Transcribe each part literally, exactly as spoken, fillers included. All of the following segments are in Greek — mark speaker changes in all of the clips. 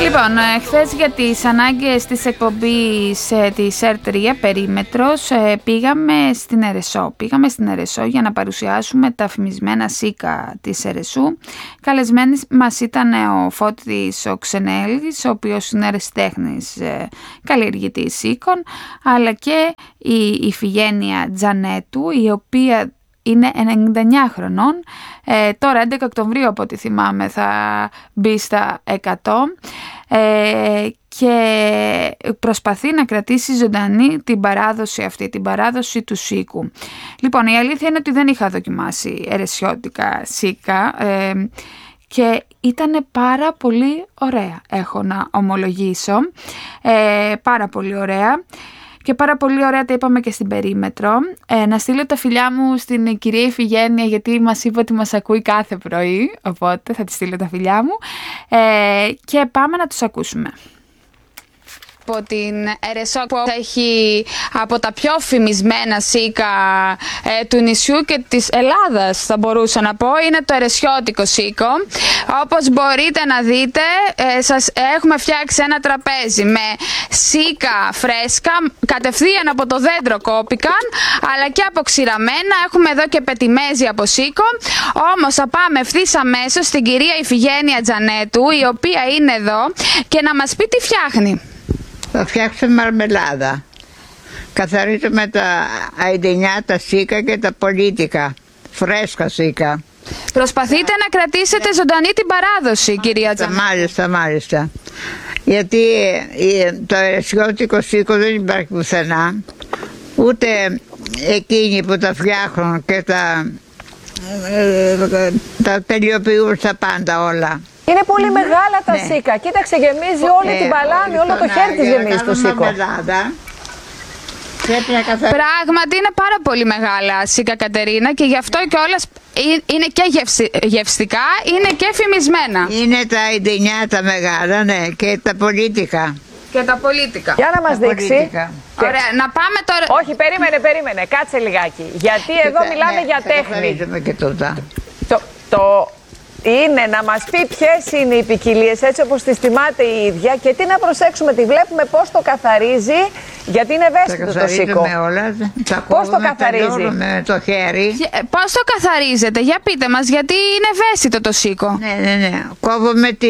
Speaker 1: Λοιπόν, χθες για τις ανάγκες της εκπομπής της Ερ τρία Περίμετρος πήγαμε στην Ερεσό. Πήγαμε στην Ερεσό για να παρουσιάσουμε τα φημισμένα σίκα της Ερεσού. Καλεσμένοι μας ήταν ο Φώτης ο Ξενέλης, ο οποίος είναι αριστέχνης καλλιεργητής σίκων, αλλά και η Ιφηγένεια Τζανέτου, η οποία είναι ενενήντα εννιά χρονών, ε, τώρα έντεκα Οκτωβρίου από ό,τι θυμάμαι θα μπει στα εκατό ε, και προσπαθεί να κρατήσει ζωντανή την παράδοση αυτή, την παράδοση του σίκου. Λοιπόν, η αλήθεια είναι ότι δεν είχα δοκιμάσει ερεσιώτικα σίκα ε, και ήταν πάρα πολύ ωραία, έχω να ομολογήσω, ε, πάρα πολύ ωραία. Και πάρα πολύ ωραία τα είπαμε και στην Περίμετρο. Ε, να στείλω τα φιλιά μου στην κυρία Ιφηγένεια, γιατί μας είπε ότι μας ακούει κάθε πρωί, οπότε θα τη στείλω τα φιλιά μου. Ε, και πάμε να τους ακούσουμε. Από την Ερεσό, που έχει από τα πιο φημισμένα σίκα ε, του νησιού και της Ελλάδας, θα μπορούσα να πω, είναι το ερεσιώτικο σίκο. Όπως μπορείτε να δείτε, ε, σας έχουμε φτιάξει ένα τραπέζι με σίκα φρέσκα, κατευθείαν από το δέντρο κόπηκαν, αλλά και αποξηραμένα. Έχουμε εδώ και πετιμέζι από σίκο. Όμως θα πάμε ευθύς αμέσως στην κυρία Ιφηγένεια Τζανέτου, η οποία είναι εδώ, και να μας πει τι φτιάχνει.
Speaker 2: Θα φτιάξουμε μαρμελάδα. Καθαρίζουμε τα αηδινιά, τα σίκα και τα πολίτικα, φρέσκα σίκα.
Speaker 1: Προσπαθείτε να κρατήσετε ζωντανή την παράδοση, κυρία Τζανέτου.
Speaker 2: Μάλιστα, μάλιστα. Γιατί το ερεσιώτικο σίκο δεν υπάρχει πουθενά. Ούτε εκείνοι που τα φτιάχνουν και τα, τα τελειοποιούν στα πάντα όλα.
Speaker 3: Είναι πολύ μεγάλα τα ναι. σίκα. Κοίταξε, γεμίζει όλη ε, την παλάμη, όλο το χέρι της γεμίζει το σίκο.
Speaker 1: Πράγματι είναι πάρα πολύ μεγάλα σίκα, Κατερίνα, και γι' αυτό κιόλας είναι και γευσι, γευστικά, είναι και φημισμένα.
Speaker 2: Είναι τα αηδινιά τα μεγάλα, ναι, και τα πολίτικα.
Speaker 1: Και τα πολίτικα.
Speaker 3: Για να μας δείξει.
Speaker 1: Ωραία, να πάμε τώρα.
Speaker 3: Όχι, περίμενε, περίμενε, κάτσε λιγάκι. Γιατί και εδώ τα, μιλάμε ναι, για τέχνη.
Speaker 2: Και το,
Speaker 3: το, το είναι να μας πει ποιες είναι οι ποικιλίες έτσι όπως τις τιμάται η ίδια και τι να προσέξουμε, τη βλέπουμε πώς το καθαρίζει, γιατί είναι ευαίσθητο το σίκο.
Speaker 2: Όλα, τα
Speaker 3: πώς το καθαρίζει?
Speaker 2: Με το χέρι.
Speaker 1: Πώς το καθαρίζετε, για πείτε μας, γιατί είναι ευαίσθητο το σίκο.
Speaker 2: Ναι, ναι, ναι. Κόβουμε τη...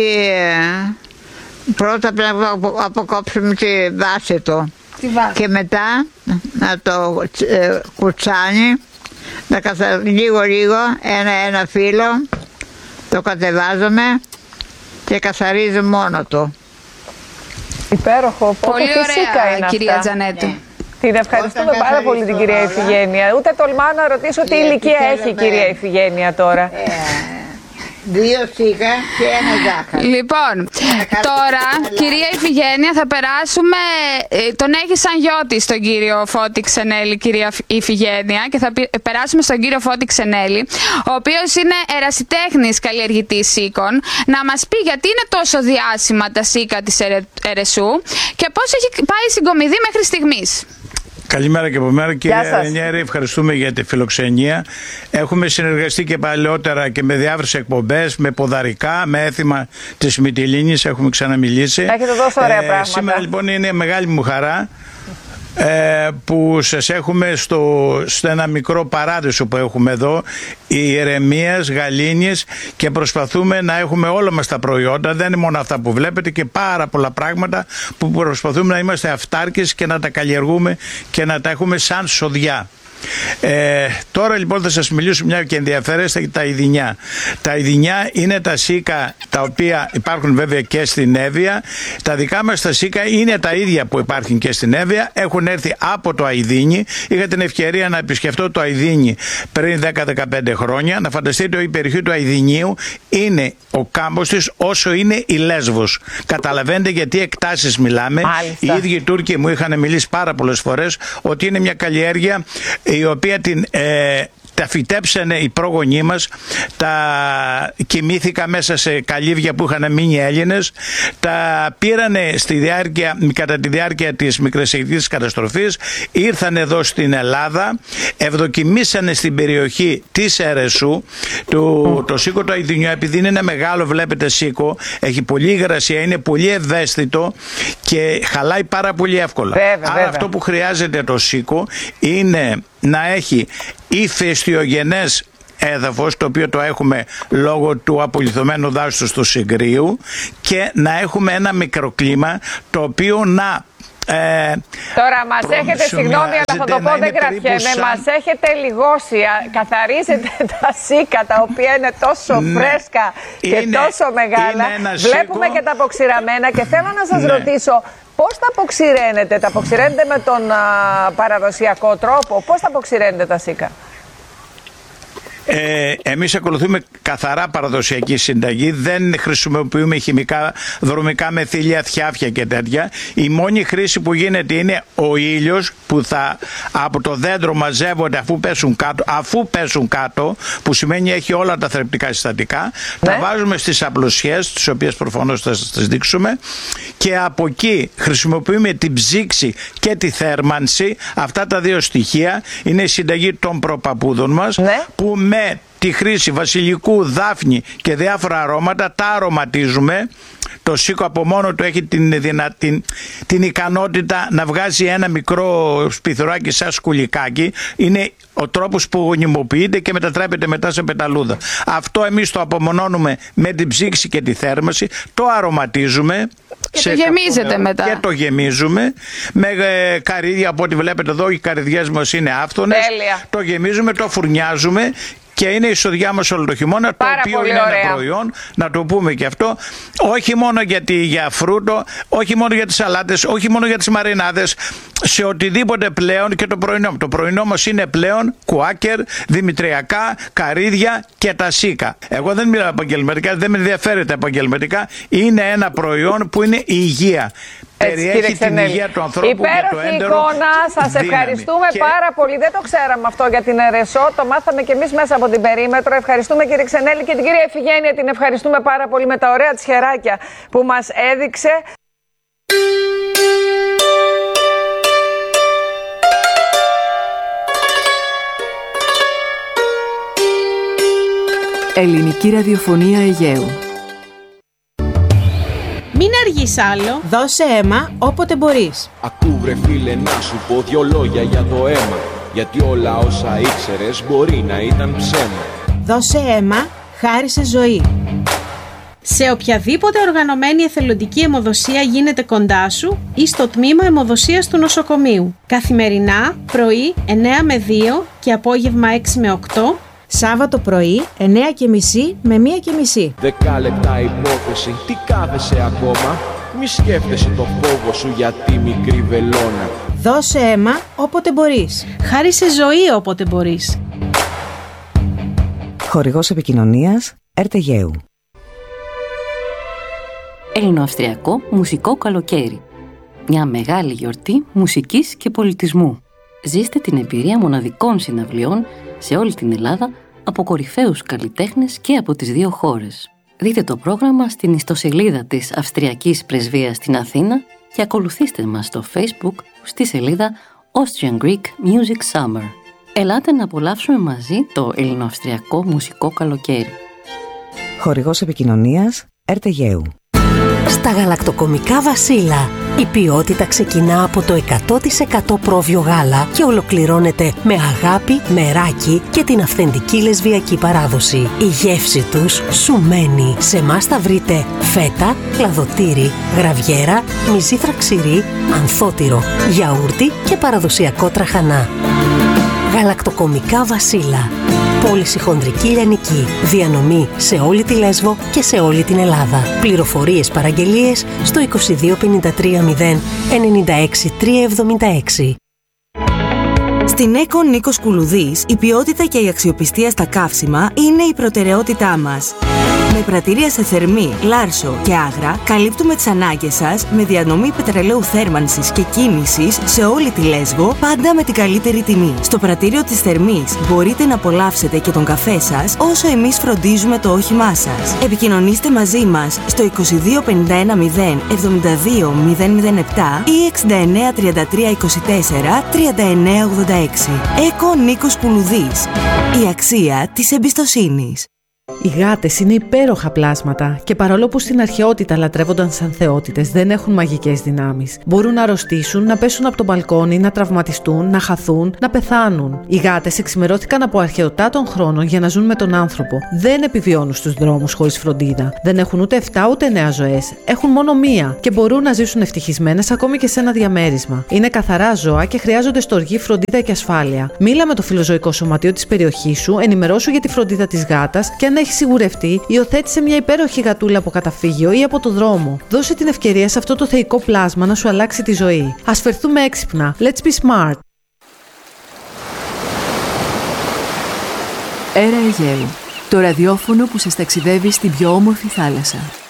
Speaker 2: Πρώτα πρέπει να αποκόψουμε τη βάση του.
Speaker 1: Τη βάση.
Speaker 2: Και μετά να το ε, κουτσάνει, να καθαρίζει λίγο λίγο, ένα-ένα φύλλο. Το κατεβάζουμε και καθαρίζει μόνο του.
Speaker 3: Υπέροχο.
Speaker 1: Πολύ ωραία,
Speaker 3: είναι
Speaker 1: κυρία
Speaker 3: αυτά.
Speaker 1: Τζανέτου.
Speaker 3: Ναι. Την ευχαριστούμε Όταν πάρα πολύ την κυρία Ιφηγένεια. Ούτε τολμάω να ρωτήσω τι ηλικία έχει η κυρία Ιφηγένεια τώρα.
Speaker 2: Ε, δύο σίκα και ένα ζάχαρη.
Speaker 1: Λοιπόν, τώρα, κυρία Ιφηγένεια, θα περάσουμε. Τον έχει σαν γιο της τον κύριο Φώτη Ξενέλη, κυρία Ιφηγένεια, και θα περάσουμε στον κύριο Φώτη Ξενέλη, ο οποίος είναι ερασιτέχνης καλλιεργητής σίκων, να μας πει γιατί είναι τόσο διάσημα τα σίκα της Ερεσού και πώς έχει πάει η συγκομιδή μέχρι στιγμής.
Speaker 4: Καλημέρα και από μέρα, κύριε Ρενιέρη, ευχαριστούμε για τη φιλοξενία. Έχουμε συνεργαστεί και παλαιότερα και με διάφορες εκπομπές, με ποδαρικά, με έθιμα της Μυτιλήνης, έχουμε ξαναμιλήσει.
Speaker 3: Έχετε δώσει ωραία ε, πράγματα.
Speaker 4: Σήμερα λοιπόν είναι μεγάλη μου χαρά ε, που σας έχουμε στο, στο ένα μικρό παράδεισο που έχουμε εδώ, ηρεμίας, γαλήνης, και προσπαθούμε να έχουμε όλα μας τα προϊόντα, δεν είναι μόνο αυτά που βλέπετε, και πάρα πολλά πράγματα που προσπαθούμε να είμαστε αυτάρκες και να τα καλλιεργούμε και να τα έχουμε σαν σοδιά. Ε, τώρα λοιπόν θα σας μιλήσω μια και ενδιαφέρεστα τα ειδινιά. Τα ειδινιά είναι τα σίκα τα οποία υπάρχουν βέβαια και στην Εύβοια. Τα δικά μας τα σίκα είναι τα ίδια που υπάρχουν και στην Εύβοια. Έχουν έρθει από το Αηδίνι. Είχα την ευκαιρία να επισκεφτώ το Αηδίνι πριν δέκα με δεκαπέντε χρόνια. Να φανταστείτε, η περιοχή του Αηδινίου είναι ο κάμπος της όσο είναι η Λέσβος. Καταλαβαίνετε γιατί εκτάσεις μιλάμε.
Speaker 3: Μάλιστα.
Speaker 4: Οι ίδιοι Τούρκοι μου είχαν μιλήσει πάρα πολλές φορές ότι είναι μια καλλιέργεια η οποία την, ε, τα φυτέψανε οι πρόγονοί μας, τα κοιμήθηκα μέσα σε καλύβια που είχαν μείνει Έλληνες, τα πήρανε στη διάρκεια, κατά τη διάρκεια της μικρασιατικής καταστροφής, ήρθαν εδώ στην Ελλάδα, ευδοκιμήσανε στην περιοχή της Ερεσού το, το σίκο του Αηδουνιού, επειδή είναι ένα μεγάλο, βλέπετε, σίκο, έχει πολύ υγρασία, είναι πολύ ευαίσθητο και χαλάει πάρα πολύ εύκολα.
Speaker 3: Βέβαια,
Speaker 4: Άρα
Speaker 3: βέβαια.
Speaker 4: αυτό που χρειάζεται το σίκο είναι να έχει ηφαιστειογενές έδαφος, το οποίο το έχουμε λόγω του απολιθωμένου δάσους του Συγκρίου, και να έχουμε ένα μικροκλίμα το οποίο να Ε,
Speaker 3: Τώρα μας έχετε, συγγνώμη, αλλά θα το πω, δεν κρατιέμαι, σαν... μας έχετε λιγώσει. Καθαρίζετε τα σίκα, τα οποία είναι τόσο ναι, φρέσκα και είναι, τόσο μεγάλα. Βλέπουμε σίκο... και τα αποξηραμένα και θέλω να σας ναι. ρωτήσω, πώς τα αποξηραίνετε? Τα αποξηραίνετε με τον α, παραδοσιακό τρόπο? Πώς τα αποξηραίνετε τα σίκα?
Speaker 4: Ε, εμείς ακολουθούμε καθαρά παραδοσιακή συνταγή, δεν χρησιμοποιούμε χημικά, δρομικά μεθύλια, θιάφια και τέτοια. Η μόνη χρήση που γίνεται είναι ο ήλιος που θα από το δέντρο μαζεύονται αφού πέσουν κάτω, αφού πέσουν κάτω, που σημαίνει έχει όλα τα θρεπτικά συστατικά, ναι. τα βάζουμε στις απλωσιές, τις οποίες προφανώς θα σας τις δείξουμε, και από εκεί χρησιμοποιούμε την ψήξη και τη θέρμανση. Αυτά τα δύο στοιχεία είναι η συνταγή των προπαπούδων μας, ναι. που με με τη χρήση βασιλικού, δάφνη και διάφορα αρώματα τα αρωματίζουμε. Το σίκο από μόνο του έχει την, δυνα... την... την ικανότητα να βγάζει ένα μικρό σπιθυράκι σαν σκουλικάκι. Είναι ο τρόπος που γονιμοποιείται και μετατρέπεται μετά σε πεταλούδα. Αυτό εμείς το απομονώνουμε με την ψήξη και τη θέρμανση, το αρωματίζουμε
Speaker 1: και το γεμίζετε μετά.
Speaker 4: Και το γεμίζουμε με ε, καρύδια, από ό,τι βλέπετε εδώ οι καρυδιές μας είναι άφθονες.
Speaker 3: Τέλεια.
Speaker 4: Το γεμίζουμε, το φουρνιάζουμε και είναι η σοδιά μας όλο το χειμώνα.
Speaker 3: Πάρα
Speaker 4: το οποίο είναι
Speaker 3: ωραία.
Speaker 4: ένα προϊόν, να το πούμε και αυτό, όχι μόνο για, τη, για φρούτο, όχι μόνο για τις σαλάτες, όχι μόνο για τις μαρινάδες, σε οτιδήποτε πλέον. Και το πρωινό. Το πρωινό μας είναι πλέον κουάκερ, δημητριακά, καρύδια και τα σίκα. Εγώ δεν μιλάω επαγγελματικά, δεν με ενδιαφέρει τα επαγγελματικά. Είναι ένα προϊόν που είναι η υγεία. Περιέχει την υγεία του ανθρώπου.
Speaker 3: Υπέροχη
Speaker 4: και το έντερο
Speaker 3: εικόνα. Σας ευχαριστούμε και... πάρα πολύ. Δεν το ξέραμε αυτό για την Ερεσό. Το μάθαμε και εμείς μέσα από την περίμετρο. Ευχαριστούμε, κύριε Ξενέλη, και την κυρία Ιφηγένεια. Την ευχαριστούμε πάρα πολύ με τα ωραία της χεράκια που μας έδειξε.
Speaker 5: Ελληνική ραδιοφωνία Αιγαίου.
Speaker 6: Μην αργείς άλλο, δώσε αίμα όποτε μπορείς.
Speaker 7: Ακού βρε φίλε να σου πω δυο λόγια για το αίμα, γιατί όλα όσα ήξερες μπορεί να ήταν ψέμα.
Speaker 6: Δώσε αίμα, χάρισε ζωή. Σε οποιαδήποτε οργανωμένη εθελοντική αιμοδοσία γίνεται κοντά σου ή στο τμήμα αιμοδοσίας του νοσοκομείου. Καθημερινά, πρωί εννέα με δύο και απόγευμα έξι με οκτώ. Σάββατο πρωί εννέα και μισή με μία και μισή.
Speaker 7: Δέκα λεπτά υπόθεση, τι κάθεσαι ακόμα? Μη σκέφτεσαι το φόβο σου για τη μικρή βελόνα.
Speaker 6: Δώσε αίμα όποτε μπορείς. Χάρισε ζωή όποτε μπορείς.
Speaker 5: Χορηγός επικοινωνίας ΕΡΤ-Αιγαίου.
Speaker 8: Ελληνοαυστριακό μουσικό καλοκαίρι. Μια μεγάλη γιορτή μουσικής και πολιτισμού. Ζήστε την εμπειρία μοναδικών συναυλιών σε όλη την Ελλάδα από κορυφαίους καλλιτέχνες και από τις δύο χώρες. Δείτε το πρόγραμμα στην ιστοσελίδα της Αυστριακής Πρεσβείας στην Αθήνα και ακολουθήστε μας στο Facebook στη σελίδα Austrian Greek Music Summer. Ελάτε να απολαύσουμε μαζί το ελληνοαυστριακό μουσικό καλοκαίρι.
Speaker 5: Χορηγός επικοινωνίας ΕΡΤ-Αιγαίου.
Speaker 9: Στα γαλακτοκομικά Βασίλα, η ποιότητα ξεκινά από το εκατό τοις εκατό πρόβιο γάλα και ολοκληρώνεται με αγάπη, μεράκι και την αυθεντική λεσβιακή παράδοση. Η γεύση τους σου μένει. Σε εμάς θα βρείτε φέτα, κλαδοτήρι, γραβιέρα, μυζήθρα ξηρή, ανθότυρο, γιαούρτι και παραδοσιακό τραχανά. Γαλακτοκομικά Βασίλα. Πώληση χονδρική λιανική. Διανομή σε όλη τη Λέσβο και σε όλη την Ελλάδα. Πληροφορίες παραγγελίες στο είκοσι δύο πενήντα τρία μηδέν ενενήντα έξι τριακόσια εβδομήντα έξι.
Speaker 10: Στην ΕΚΟ Νίκος Κουλουδής, η ποιότητα και η αξιοπιστία στα καύσιμα είναι η προτεραιότητά μας. Με πρατήρια σε Θερμή, Λάρσο και Άγρα καλύπτουμε τις ανάγκες σας με διανομή πετρελαίου θέρμανσης και κίνησης σε όλη τη Λέσβο, πάντα με την καλύτερη τιμή. Στο πρατήριο της Θερμής μπορείτε να απολαύσετε και τον καφέ σας όσο εμείς φροντίζουμε το όχημά σας. Επικοινωνήστε μαζί μας στο είκοσι δύο πενήντα ένα μηδέν εβδομήντα δύο μηδέν μηδέν επτά ή εξήντα εννέα τριάντα τρία είκοσι τέσσερα τριάντα εννέα ογδόντα έξι. Εκο Νίκος Κουλουδής. Η αξία της εμπιστοσύνης.
Speaker 11: Οι γάτες είναι υπέροχα πλάσματα και παρόλο που στην αρχαιότητα λατρεύονταν σαν θεότητες, δεν έχουν μαγικές δυνάμεις. Μπορούν να αρρωστήσουν, να πέσουν από το μπαλκόνι, να τραυματιστούν, να χαθούν, να πεθάνουν. Οι γάτες εξημερώθηκαν από αρχαιοτά των χρόνων για να ζουν με τον άνθρωπο. Δεν επιβιώνουν στους δρόμους χωρίς φροντίδα. Δεν έχουν ούτε εφτά ούτε εννέα ζωές. Έχουν μόνο μία και μπορούν να ζήσουν ευτυχισμένες ακόμη και σε ένα διαμέρισμα. Είναι καθαρά ζώα και χρειάζονται στοργή, φροντίδα και ασφάλεια. Μίλα με το φιλοζωικό σωματείο της περιοχής σου, ενημερώσου για τη φροντίδα της γάτας και αν έχει σιγουρευτεί, υιοθέτησε μια υπέροχη γατούλα από καταφύγιο ή από το δρόμο. Δώσε την ευκαιρία σε αυτό το θεϊκό πλάσμα να σου αλλάξει τη ζωή. Ας φερθούμε έξυπνα. Let's be smart.
Speaker 5: Έρα Αιγαίου. Το ραδιόφωνο που σας ταξιδεύει στην πιο όμορφη θάλασσα.